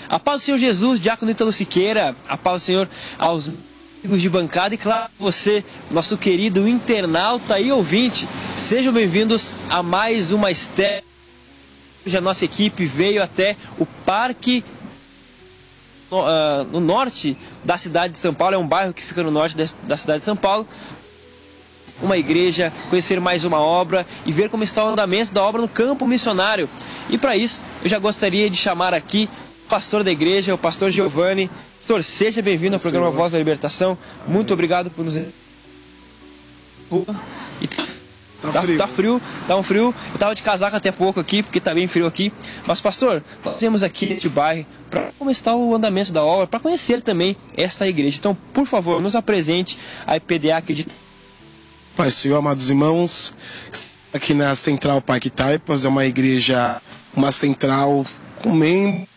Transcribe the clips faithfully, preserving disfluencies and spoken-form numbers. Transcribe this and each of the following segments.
A paz do Senhor Jesus, Diácono Ítalo Siqueira, a paz do Senhor aos amigos de bancada e, claro, você, nosso querido internauta e ouvinte. Sejam bem-vindos a mais uma estreia. Hoje a nossa equipe veio até o Parque no, uh, no norte da cidade de São Paulo, é um bairro que fica no norte de, da cidade de São Paulo. Uma igreja, conhecer mais uma obra e ver como está o andamento da obra no campo missionário. E para isso, eu já gostaria de chamar aqui o pastor da igreja, o pastor Giovanni. Pastor, seja bem-vindo ao programa Voz da Libertação. Muito obrigado por nos... E tá, tá, tá, frio. tá frio, tá um frio. Eu tava de casaco até pouco aqui, porque tá bem frio aqui. Mas, pastor, nós temos aqui neste bairro para como está o andamento da obra, para conhecer também esta igreja. Então, por favor, nos apresente a I P D A aqui de... Pai Senhor, amados irmãos, aqui na Central Parque Taipas, é uma igreja, uma central com membros.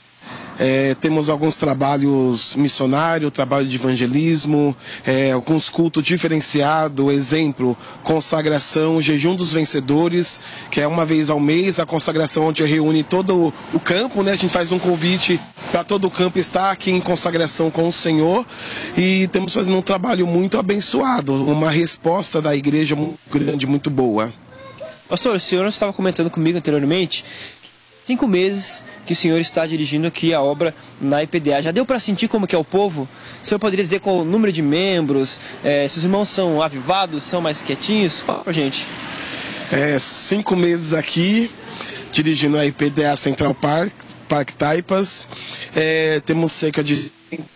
É, temos alguns trabalhos missionários, trabalho de evangelismo, é, alguns cultos diferenciados, exemplo, consagração, jejum dos vencedores, que é uma vez ao mês, a consagração onde reúne todo o campo, né? A gente faz um convite para todo o campo estar aqui em consagração com o Senhor, e estamos fazendo um trabalho muito abençoado, uma resposta da igreja muito grande, muito boa. Pastor, o senhor estava comentando comigo anteriormente, cinco meses que o senhor está dirigindo aqui a obra na I P D A. Já deu para sentir como que é o povo? O senhor poderia dizer qual o número de membros? É, se os irmãos são avivados, são mais quietinhos? Fala pra gente. É, cinco meses aqui, dirigindo a I P D A Central Park, Parque Taipas. É, temos cerca de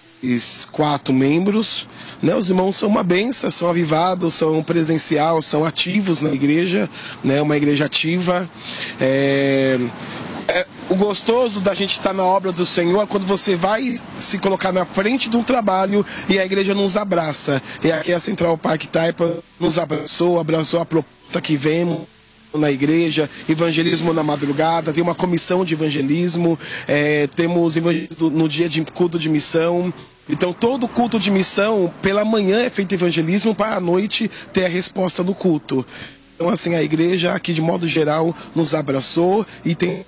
quatro membros. Né, os irmãos são uma benção, são avivados, são presencial, são ativos na igreja, né, uma igreja ativa. É, é, o gostoso da gente estar na obra do Senhor é quando você vai se colocar na frente de um trabalho e a igreja nos abraça. E aqui a Central Parque Taipa nos abraçou, abraçou a proposta que vemos na igreja, evangelismo na madrugada, tem uma comissão de evangelismo, é, temos evangelismo no dia de culto de missão. Então todo culto de missão, pela manhã é feito evangelismo, para a noite ter a resposta do culto. Então assim, a igreja aqui de modo geral nos abraçou e tem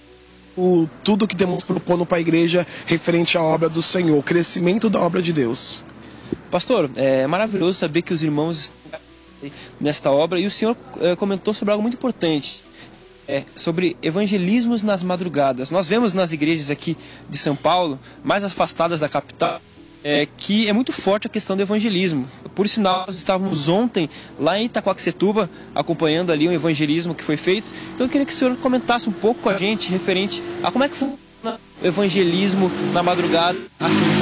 o, tudo que temos propondo para a igreja referente à obra do Senhor, o crescimento da obra de Deus. Pastor, é maravilhoso saber que os irmãos nesta obra, e o senhor é, comentou sobre algo muito importante, é, sobre evangelismos nas madrugadas. Nós vemos nas igrejas aqui de São Paulo, mais afastadas da capital, é, que é muito forte a questão do evangelismo. Por sinal, nós estávamos ontem lá em Itaquaquecetuba, acompanhando ali um evangelismo que foi feito. Então eu queria que o senhor comentasse um pouco com a gente referente a como é que funciona o evangelismo na madrugada aqui em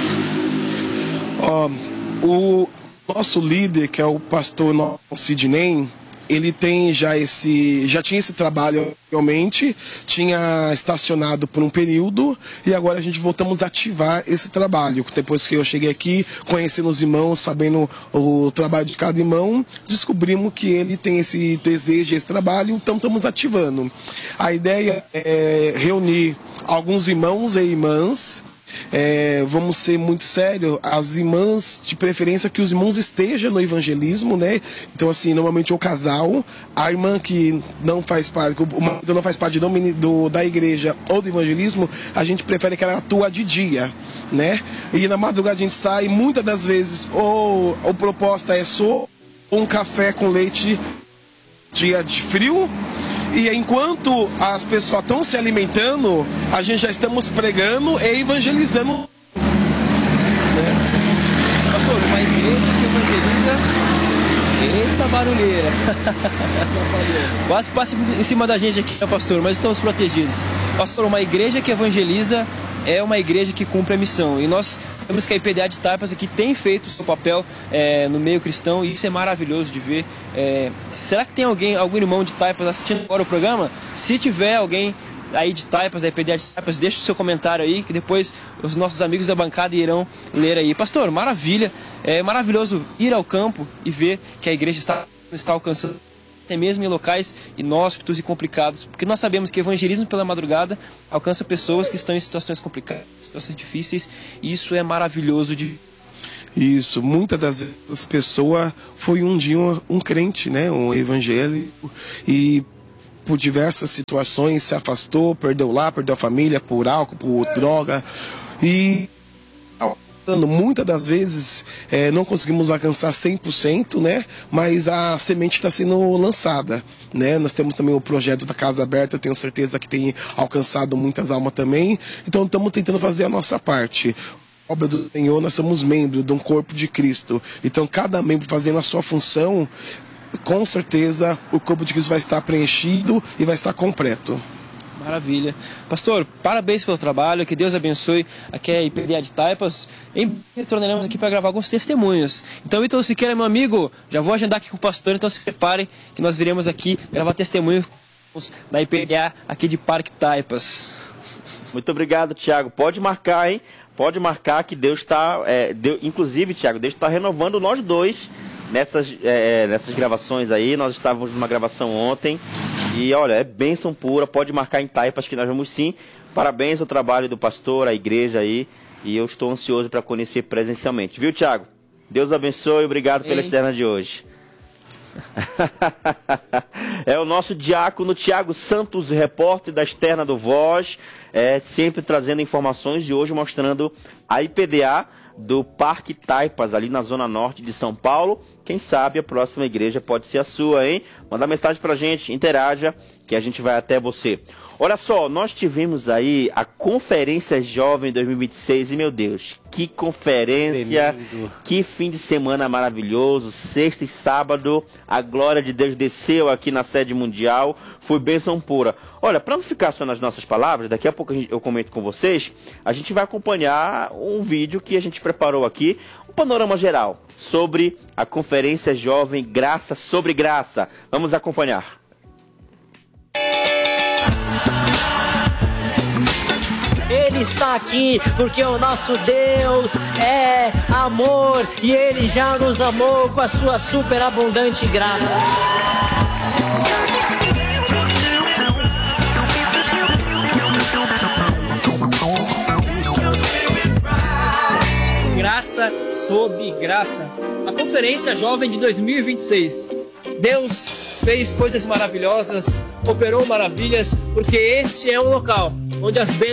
Taipas. Oh, o nosso líder, que é o pastor Sidney, ele tem já esse, já tinha esse trabalho realmente, tinha estacionado por um período e agora a gente voltamos a ativar esse trabalho. Depois que eu cheguei aqui, conhecendo os irmãos, sabendo o trabalho de cada irmão, descobrimos que ele tem esse desejo, esse trabalho, então estamos ativando. A ideia é reunir alguns irmãos e irmãs. É, vamos ser muito sérios, as irmãs, de preferência que os irmãos estejam no evangelismo, né? Então assim, normalmente o casal, a irmã que não faz parte, o marido não faz parte do, do, da igreja ou do evangelismo, a gente prefere que ela atua de dia, né? E na madrugada a gente sai, muitas das vezes ou a proposta é só um café com leite dia de frio. E enquanto as pessoas estão se alimentando, a gente já estamos pregando e evangelizando. Né? Pastor, uma igreja que evangeliza... Eita barulheira! Quase passa em cima da gente aqui, pastor, mas estamos protegidos. Pastor, uma igreja que evangeliza é uma igreja que cumpre a missão. E nós temos que a I P D A de Taipas aqui tem feito o seu papel é, no meio cristão, e isso é maravilhoso de ver. É, será que tem alguém, algum irmão de Taipas assistindo agora o programa? Se tiver alguém aí de Taipas, da I P D A de Taipas, deixa o seu comentário aí, que depois os nossos amigos da bancada irão ler aí. Pastor, maravilha, é maravilhoso ir ao campo e ver que a igreja está, está alcançando até mesmo em locais inóspitos e complicados, porque nós sabemos que evangelismo pela madrugada alcança pessoas que estão em situações complicadas, situações difíceis, e isso é maravilhoso de... Isso, muitas das vezes as pessoas foi um dia um, um crente, né, um evangélico, e por diversas situações se afastou, perdeu lá, perdeu a família por álcool, por droga. E muitas das vezes é, não conseguimos alcançar cem por cento, né? Mas a semente está sendo lançada, né? Nós temos também o projeto da Casa Aberta, eu tenho certeza que tem alcançado muitas almas também. Então estamos tentando fazer a nossa parte. Obra do Senhor, nós somos membros de um corpo de Cristo. Então cada membro fazendo a sua função, com certeza o corpo de Cristo vai estar preenchido e vai estar completo. Maravilha. Pastor, parabéns pelo trabalho, que Deus abençoe aqui a I P D A de Taipas. Em retornaremos aqui para gravar alguns testemunhos. Então, Ítalo Siqueira, meu amigo, já vou agendar aqui com o pastor, então se preparem que nós viremos aqui gravar testemunhos da I P D A aqui de Parque Taipas. Muito obrigado, Tiago. Pode marcar, hein? Pode marcar que Deus está... É, Deus, inclusive, Tiago, Deus está renovando nós dois nessas, é, nessas gravações aí. Nós estávamos numa gravação ontem. E olha, é bênção pura, pode marcar em Taipas que nós vamos sim. Parabéns ao trabalho do pastor, à igreja aí. E eu estou ansioso para conhecer presencialmente. Viu, Tiago? Deus abençoe, obrigado pela externa de hoje. É o nosso diácono Tiago Santos, repórter da externa do Voz. É, sempre trazendo informações e hoje mostrando a I P D A do Parque Taipas, ali na zona norte de São Paulo. Quem sabe a próxima igreja pode ser a sua, hein? Manda mensagem pra gente, interaja, que a gente vai até você. Olha só, nós tivemos aí a Conferência Jovem dois mil e vinte e seis e, meu Deus, que conferência, tremendo. Que fim de semana maravilhoso, sexta e sábado, a glória de Deus desceu aqui na sede mundial, foi bênção pura. Olha, para não ficar só nas nossas palavras, daqui a pouco eu comento com vocês, a gente vai acompanhar um vídeo que a gente preparou aqui, um panorama geral sobre a Conferência Jovem Graça sobre Graça. Vamos acompanhar. Ele está aqui porque o nosso Deus é amor e Ele já nos amou com a sua superabundante graça. Graça sobre graça. A Conferência Jovem de dois mil e vinte e seis. Deus fez coisas maravilhosas, operou maravilhas, porque este é um local onde as bênçãos